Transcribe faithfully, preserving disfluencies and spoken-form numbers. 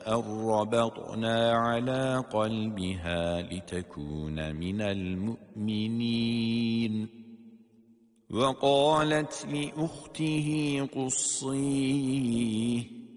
أن ربطنا على قلبها لتكون من المؤمنين. وقالت لأخته قصيه